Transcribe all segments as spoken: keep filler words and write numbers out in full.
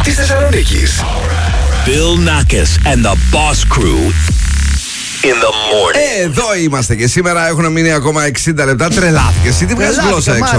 της Θεσσαλονίκης. Bill Nackis and the Boss Crew in the morning. Ε, εδώ είμαστε και σήμερα έχουν μείνει ακόμα εξήντα λεπτά. Τρελάθηκε. Εσύ τι βγάζεις γλώσσα έξω.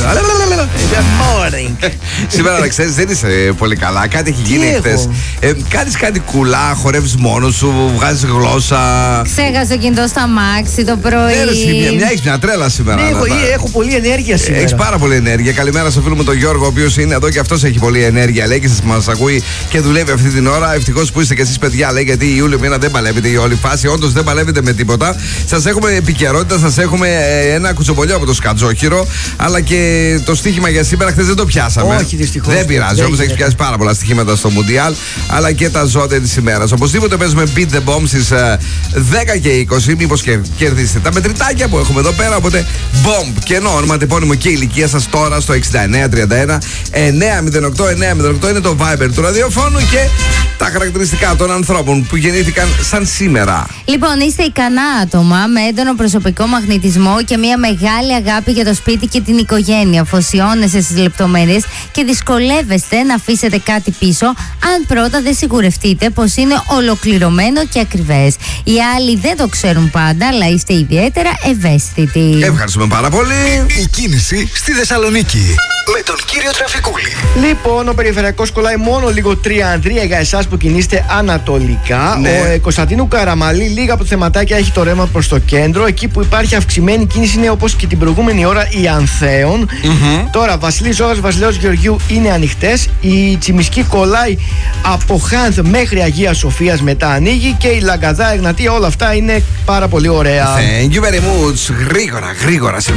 Σήμερα να ξέρεις δεν είσαι πολύ καλά. Κάτι έχει γίνει χθες. Ε, κάνεις κάτι κουλά, χορεύεις μόνος σου, βγάζεις γλώσσα. Ξέχασε το κινητό στα μάξι το πρωί. Ναι, μια, έχεις μια τρέλα σήμερα. Ναι, έχω, έχω πολλή ενέργεια σήμερα. Έχεις πάρα πολύ ενέργεια. Καλημέρα στο φίλο μου τον Γιώργο, ο οποίος είναι εδώ και αυτός έχει πολλή ενέργεια. Λέει και σας μας ακούει και δουλεύει αυτή την ώρα. Ευτυχώς που είστε και εσείς παιδιά, λέει, γιατί η Ιούλιο μήνα δεν παλεύετε η όλη φάση. Όντως δεν παλεύετε με τίποτα. Σας έχουμε επικαιρότητα, σας έχουμε ένα κουτσομπολιό από το σκατζόχυρο. Αλλά και το στοίχημα για σήμερα χθες δεν το πιάσαμε. Όχι, δυστυχώς. Δεν πειράζει, όμως έχεις πιάσει πάρα πολλά στοιχήματα στο Μουντιάλ. Αλλά και τα ζώδια της ημέρας. Οπωσδήποτε παίζουμε Beat the Bomb στις δέκα και είκοσι. Μήπως κερδίσετε τα μετρητάκια που έχουμε εδώ πέρα. Οπότε Bomb, κενό, ονοματεπώνυμο και ηλικία σας τώρα στο εξήντα εννέα τριάντα ένα εννιακόσια οκτώ εννιακόσια οκτώ είναι το Viber του ραδιοφώνου και τα χαρακτηριστικά των ανθρώπων που γεννήθηκαν σαν σήμερα. Λοιπόν, είστε ικανά άτομα με έντονο προσωπικό μαγνητισμό και μια μεγάλη αγάπη για το σπίτι και την οικογένεια. Αφοσιώνεστε στις λεπτομέρειες και δυσκολεύεστε να αφήσετε κάτι πίσω αν πρώτα δεν σιγουρευτείτε πως είναι ολοκληρωμένο και ακριβές. Οι άλλοι δεν το ξέρουν πάντα, αλλά είστε ιδιαίτερα ευαίσθητοι. Ευχαριστούμε πάρα πολύ. Η κίνηση στη Θεσσαλονίκη με τον κύριο Τραφικούλη. Λοιπόν, ο περιφερειακός κολλάει μόνο λίγο τρία τρία για εσάς που κινείστε ανατολικά. Ναι. Ο ε, Κωνσταντίνου Καραμαλή, λίγα από τα θεματάκια έχει το ρεύμα προς το κέντρο. Εκεί που υπάρχει αυξημένη κίνηση είναι όπως και την προηγούμενη ώρα η Ανθέων. Mm-hmm. Τώρα, Βασιλής Ζώγας, Βασιλέως Γεωργίου είναι ανοιχτές. Η Τσιμισκή κολλάει από Χάνθ μέχρι Αγία Σοφίας, μετά ανοίγει. Και η Λαγκαδά, Εγνατία, όλα αυτά είναι πάρα πολύ ωραία. Thank you very much. Γρήγορα, γρήγορα.